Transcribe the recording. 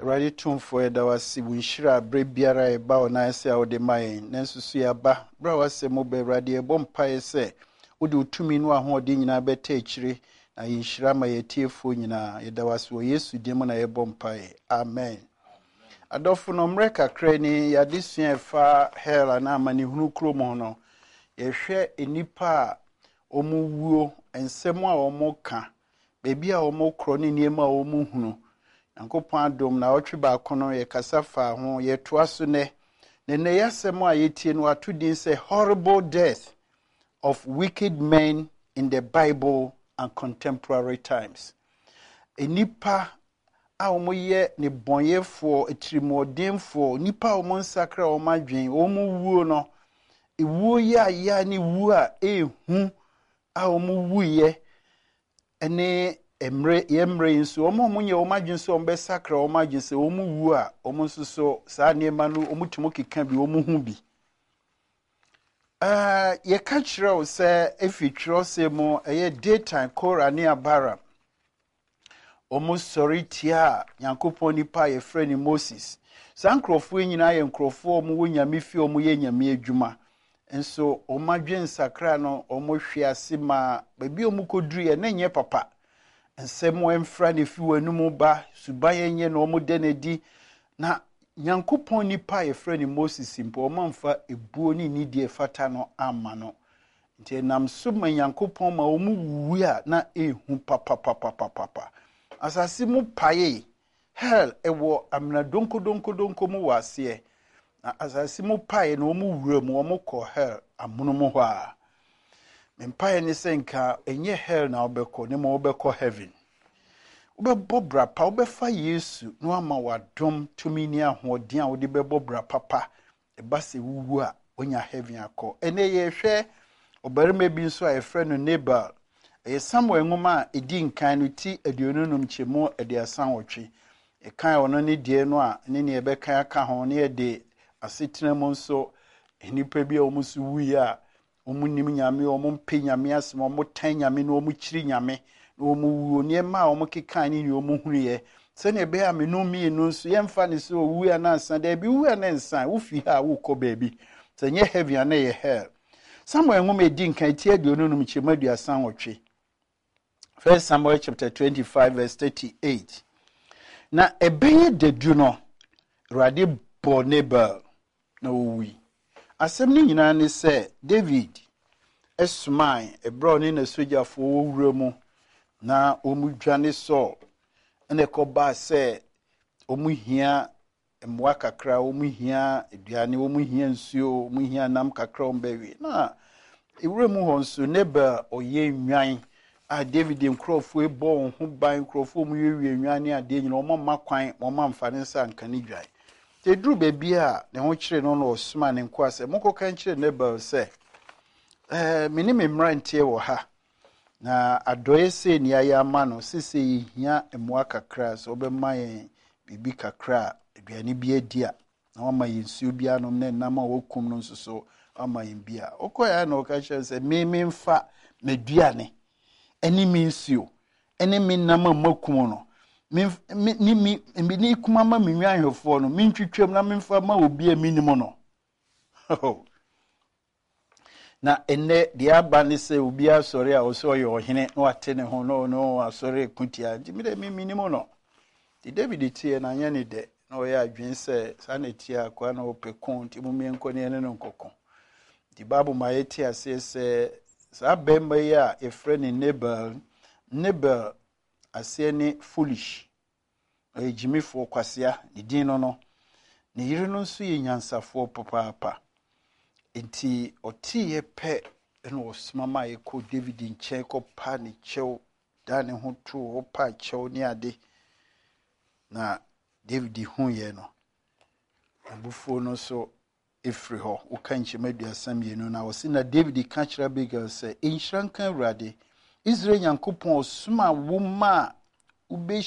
Awurade tumfo eda wasi bunhira bre biara e ba ona ase a wode mayen nanso su ya ba bra wase mo be Awurade e bom pae se wode utumi no ahode nyina beta akire na yinhira ma yetiefo nyina eda wase wo Yesu dim na ye bom pae amen. Adofo no mre kakra ni yade sua efa hell na amani hunu krom ho no ye hwe enipa omuwuo ensem a omoka bebi a omokro ni niema a omuhunu Yankopon adom na otwe ba kono ye kasafa ho ye toaso ne yasem a yetie no atodin say horrible death of wicked men in the Bible and contemporary times. Enipa a omoye ne bonyefo etirimodemfo nipa omonsakra omadwen omuwuo no ewuo ya ni wu a ehu a omuwuye ene emre nso omunye omadwen so ombe sakra omadwen se omuwu a omunsoso saa niema no omutumo keka bi omuhu bi ye ka kire se efitro se mo eye daytime Kora ne Abara omusoritia Yankopon nipa ye freni Moses sankrofo nyina ye nkrofo omu nyame fi omu ye nyame adwuma enso omadwen sakra no omuhwe ase ma babi omukoduru ye na nye papa ensemo emfra ne fi wanum ba suban nye na omude ne di na Yankopon nipa ye freni Moses mpo omamfa ebuo ni nidie fata no ama no nti nam so ma Yankopon ma omuwu a na ehu papa asase mu paye hell ewo amna donko mu wase na asase mu paye na omuwura mu omukọ hell amuno mu ho a mempaye ni senka enye hell na obekọ ne ma obekọ heaven obebọ brapa obefa Yesu no ama wadom tumi ni ahoden a odi bebọ brapa pa ebase wuwu a onya heaven akọ ene ye hwe obarima bi nso a efre no Nabal Samuel ngoma a edi nkan no ti aduonunum chemo ede asan wotwe ekan ono ne die no a ne ne ebekan aka ho ne ede asetena mu nso enipa bi a omusu wuyi a omunim nyame omumpe nyame asem omutan nyame no omuchiri nyame no omuwu niema a omukekan ni omuhuriye se ne be a menumi no nso yemfa ne so owu a na ansa da bi wu a na ansa wo fi ha wo kọ baabi se nye heavy na ye hell Samuel ngoma edi nkan ti aduonunum chemo aduasan wotwe 1 Samuel chapter 25 verse 38. Na ebeye dedu no Awurade bo Nabal na owi. Asem ni nyina ne se David esman ebro ni na sojafo owura mu na omudwane Saul ene koba se omuhia emwa kakra omuhia eduane omuhia nsuo omuhia nam kakra ombewi na ewura mu ho nso Nabal oye nwan a David nkrofo ebo ho ban nkrofo mu yewie nwane ade nyina omma kwan omma mfane nsa nkane dwan te duru bebi a ne ho kire no no osuma ne nko ase moko kan kire Nabal se mini memra ntie wo ha na adoye se ni aya ma no sese hia emwa kakra so obema yen bibi kakra aduane bi adia na wama yensuo bi anom na nam a wokum no nsoso ama yen bia okoya na okashe se me mfa meduane eni minsuo eni minama makum no ni kuma ma menwan hwefo no mentwitwam na memfa ma obi a minimo no na enne dia ba ne se obi asori a oso ye ohene no atene ho no asori kutia nti mire minimo no di David tie na anya ne de na oya adwen se saneti akwa na opekon nti mu mienko ne ne nkokon di babu ma yeti ase se sa bemba ya efre ne Nabal ase ne foolish ejimifo kwasea ne din no ne yire no nso ye nyansafo papa enti otiye pe eno osmama ye ko David nche ko pa ne chew da ne ho to opa chew ne ade na David hu ye no abufo no so efri ho ukanche maduasam ye no na wosi na David ka kira Abigail se enhrankan Awurade Israel Yankopon osuma wo ma ube